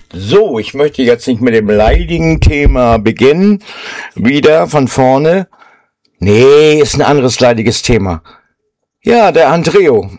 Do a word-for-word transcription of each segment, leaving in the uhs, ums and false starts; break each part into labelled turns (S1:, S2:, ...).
S1: So, ich möchte jetzt nicht mit dem leidigen Thema beginnen. Wieder von vorne. Nee, ist ein anderes leidiges Thema. Ja, der Andreo.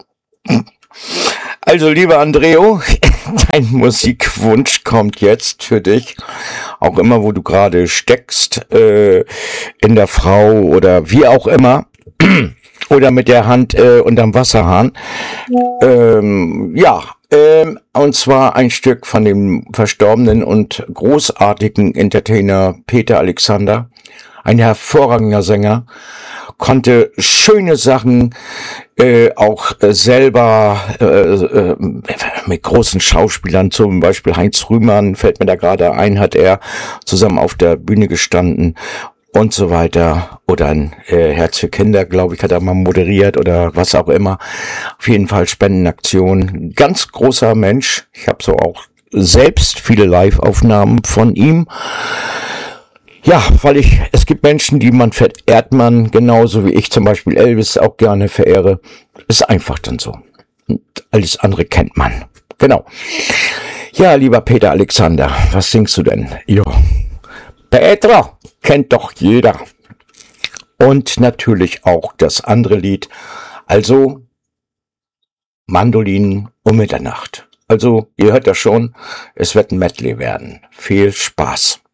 S1: Also, lieber Andreo, dein Musikwunsch kommt jetzt für dich. Auch immer, wo du gerade steckst, äh, in der Frau oder wie auch immer. Oder mit der Hand äh, unterm Wasserhahn. Ähm, ja, ähm, und zwar ein Stück von dem verstorbenen und großartigen Entertainer Peter Alexander. Ein hervorragender Sänger. Konnte schöne Sachen äh, auch äh, selber äh, äh, mit großen Schauspielern, zum Beispiel Heinz Rühmann, fällt mir da gerade ein, hat er zusammen auf der Bühne gestanden und so weiter. Oder ein äh, Herz für Kinder, glaube ich, hat er mal moderiert oder was auch immer. Auf jeden Fall Spendenaktion. Ganz großer Mensch. Ich habe so auch selbst viele Live-Aufnahmen von ihm. Ja, weil ich, es gibt Menschen, die man verehrt man, genauso wie ich zum Beispiel Elvis auch gerne verehre. Ist einfach dann so. Und alles andere kennt man. Genau. Ja, lieber Peter Alexander, was singst du denn? Jo. Petra kennt doch jeder. Und natürlich auch das andere Lied. Also, Mandolinen um Mitternacht. Also, ihr hört das schon, es wird ein Medley werden. Viel Spaß.